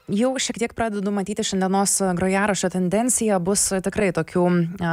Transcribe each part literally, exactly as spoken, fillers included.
Jau šiek tiek pradedu matyti šiandienos grojaraščio tendenciją, bus tikrai tokių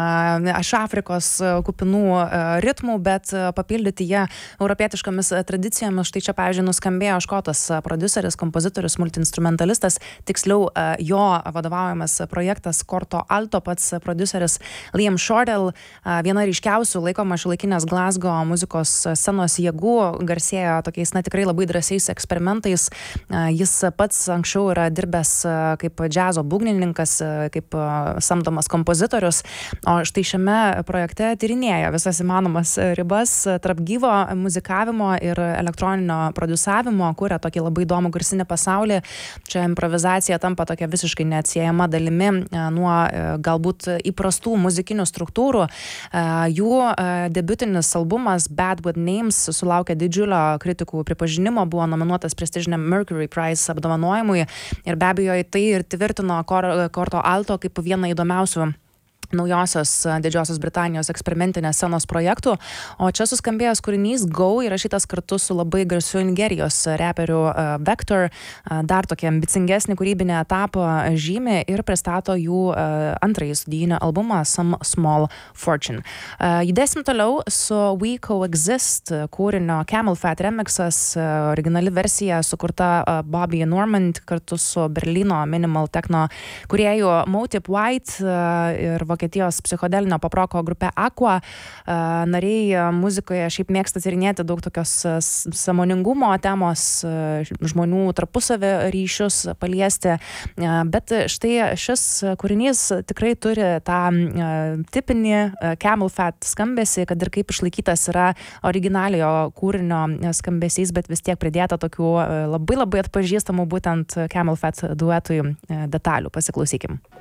iš Afrikos kupinų ritmų, bet papildyti jie europietiškomis tradicijomis. Štai čia, pavyzdžiui, nuskambėjo škotas prodiuseris, kompozitorius, multiinstrumentalistas, tiksliau jo vadovaujamas projektas Korto Alto, pats prodiuseris Liam Shortell, viena ryškiausių laikoma šiuolaikinės Glasgow muzikos scenos jėgų, garsėja tokiais, na, tikrai labai drąsiais eksperimentais. Jis pats anksčiau yra dirbęs kaip džiazo būgnininkas, kaip samdomas kompozitorius, o štai šiame projekte tyrinėja visas įmanomas ribas tarp gyvo muzikavimo ir elektroninio prodiusavimo, kuria tokį labai įdomų garsinį pasaulį. Čia improvizacija tampa tokia visiškai neatsiejama dalimi nuo galbūt įprastų muzikinių struktūrų. Jų debiutinis albumas Bad With Names sulaukė didžiulio kritikų pripažinimo, buvo nominuotas prestižiniam Mercury Prize apdovanojimui. Ir be abejo, tai ir tvirtino Korto Alto kaip vieną įdomiausių naujosios Didžiosios Britanijos eksperimentinės scenos projektų, o čia suskambėjęs kūrinys Go įrašytas kartu su labai garsiu Nigerijos reperiu Vector, dar tokia ambicingesnį kūrybinį etapą žymi ir pristato jų antrąjį studijinį albumą Some Small Fortune. Judėsim toliau su We Coexist kūrinio Camel Fat remixas, originali versija sukurta Bobby Normand kartu su Berlyno minimal techno kūrėjų Motive White ir Vokietijos psichodelinio poproko grupė Aqua. Nariai muzikoje šiaip mėgsta tyrinėti daug tokios sąmoningumo temos, žmonių tarpusavio ryšius paliesti, bet štai šis kūrinys tikrai turi tą tipinį Camel Fat skambesį, kad ir kaip išlaikytas yra originaliojo kūrinio skambesys, bet vis tiek pridėta tokių labai labai atpažįstamų būtent Camel Fat duetui detalių. Pasiklausykim.